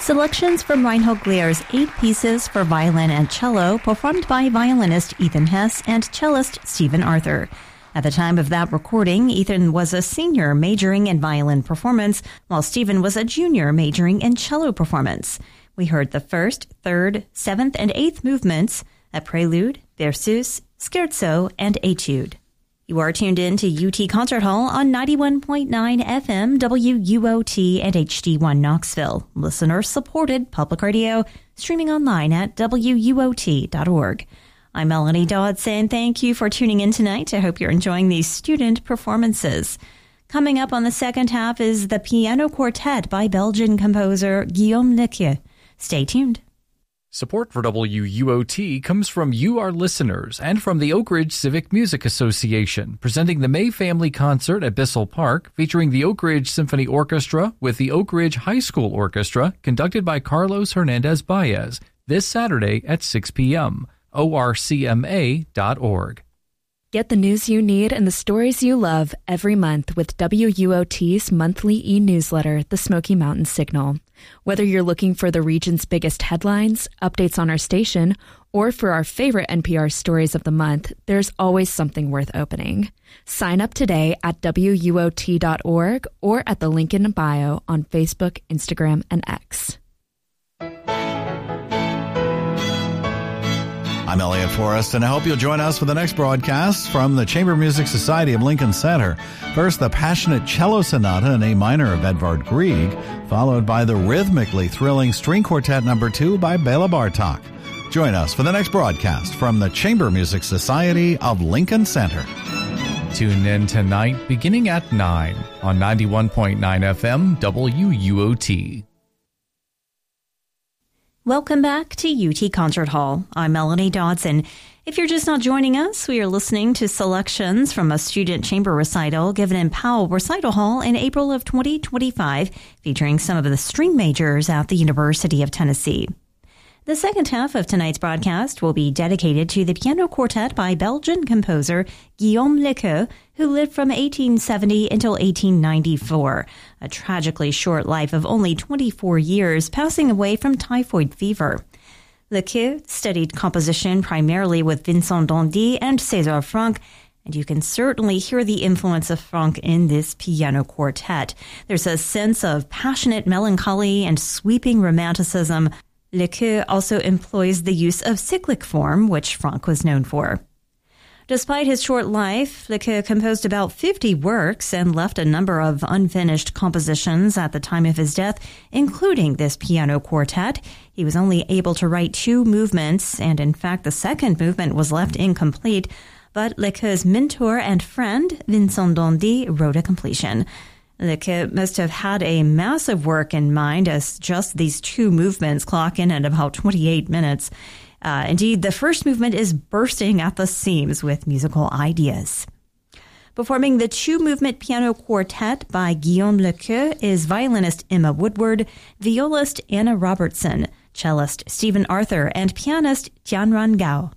Selections from Reinhold Glier's 8 pieces for violin and cello, performed by violinist Ethan Hess and cellist Stephen Arthur. At the time of that recording, Ethan was a senior majoring in violin performance, while Stephen was a junior majoring in cello performance. We heard the 1st, 3rd, 7th, and 8th movements, a prelude, versus, scherzo, and etude. You are tuned in to UT Concert Hall on 91.9 FM, WUOT, and HD1 Knoxville. Listener-supported public radio, streaming online at WUOT.org. I'm Melanie Dodson. Thank you for tuning in tonight. I hope you're enjoying these student performances. Coming up on the second half is the Piano Quartet by Belgian composer Guillaume Lequeux. Stay tuned. Support for WUOT comes from you, our listeners, and from the Oak Ridge Civic Music Association, presenting the May Family Concert at Bissell Park, featuring the Oak Ridge Symphony Orchestra with the Oak Ridge High School Orchestra, conducted by Carlos Hernandez Baez, this Saturday at 6 p.m. orcma.org. Get the news you need and the stories you love every month with WUOT's monthly e-newsletter, The Smoky Mountain Signal. Whether you're looking for the region's biggest headlines, updates on our station, or for our favorite NPR stories of the month, there's always something worth opening. Sign up today at WUOT.org or at the link in bio on Facebook, Instagram, and X. I'm Elliot Forrest, and I hope you'll join us for the next broadcast from the Chamber Music Society of Lincoln Center. First, the passionate cello sonata in A minor of Edvard Grieg, followed by the rhythmically thrilling String Quartet No. 2 by Bela Bartok. Join us for the next broadcast from the Chamber Music Society of Lincoln Center. Tune in tonight beginning at 9 on 91.9 FM WUOT. Welcome back to UT Concert Hall. I'm Melanie Dodson. If you're just not joining us, we are listening to selections from a student chamber recital given in Powell Recital Hall in April of 2025, featuring some of the string majors at the University of Tennessee. The second half of tonight's broadcast will be dedicated to the piano quartet by Belgian composer Guillaume Lequeux, who lived from 1870 until 1894, a tragically short life of only 24 years, passing away from typhoid fever. Lequeux studied composition primarily with Vincent d'Indy and César Franck, and you can certainly hear the influence of Franck in this piano quartet. There's a sense of passionate melancholy and sweeping romanticism. Lequeux also employs the use of cyclic form, which Franck was known for. Despite his short life, Lequeux composed about 50 works and left a number of unfinished compositions at the time of his death, including this piano quartet. He was only able to write 2 movements, and in fact the second movement was left incomplete, but Lequeux's mentor and friend, Vincent d'Indy, wrote a completion. Lequeux must have had a massive work in mind, as just these 2 movements clock in at about 28 minutes. Indeed, the first movement is bursting at the seams with musical ideas. Performing the 2-movement piano quartet by Guillaume Lequeux is violinist Emma Woodward, violist Anna Robertson, cellist Stephen Arthur, and pianist Tianran Gao.